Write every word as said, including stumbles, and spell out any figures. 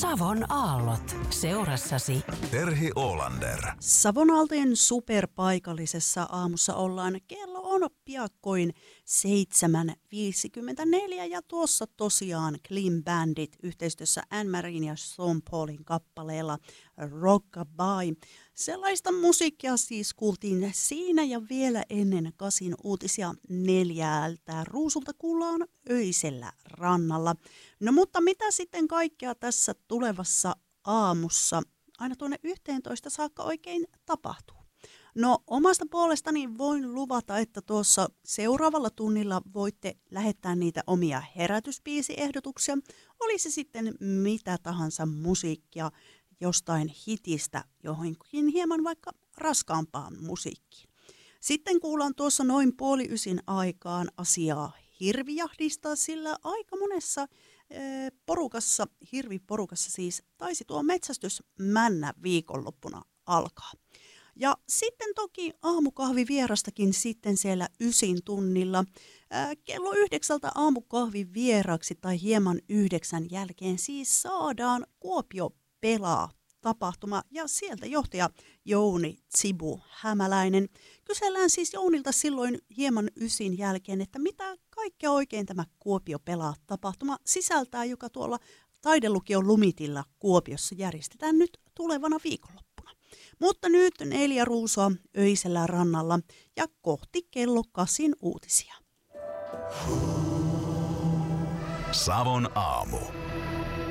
Savon aallot seurassasi. Terhi Oolander. Savon aaltojen superpaikallisessa aamussa ollaan. Kello on piakkoin seitsemän viisikymmentäneljä ja tuossa tosiaan Clean Bandit yhteistyössä Anne Marien ja Sean Paulin kappaleella Rockabye. Sellaista musiikkia siis kuultiin siinä ja vielä ennen kasin uutisia neljältä ruusulta kuullaan öisellä rannalla. No mutta mitä sitten kaikkea tässä tulevassa aamussa aina tuonne yhteentoista saakka oikein tapahtuu? No omasta puolestani voin luvata, että tuossa seuraavalla tunnilla voitte lähettää niitä omia herätyspiisiehdotuksia. Oli se sitten mitä tahansa musiikkia jostain hitistä johonkin hieman vaikka raskaampaan musiikkiin. Sitten kuullaan tuossa noin puoli ysin aikaan asiaa hirvijahdista, sillä aika monessa ee, porukassa, hirviporukassa siis, taisi tuo metsästysmännä viikonloppuna alkaa. Ja sitten toki aamukahvivierastakin sitten siellä ysin tunnilla. Ää, kello yhdeksältä aamukahvin vieraksi tai hieman yhdeksän jälkeen siis saadaan Kuopio pelaa tapahtuma ja sieltä johtaja Jouni Tsibu Hämäläinen. Kysellään siis Jounilta silloin hieman ysin jälkeen, että mitä kaikkea oikein tämä Kuopio pelaa tapahtuma sisältää, joka tuolla Taidelukion Lumitilla Kuopiossa järjestetään nyt tulevana viikonloppuna. Mutta nyt neljä ruusua öisellä rannalla ja kohti kello kasin uutisia. Savon aamu.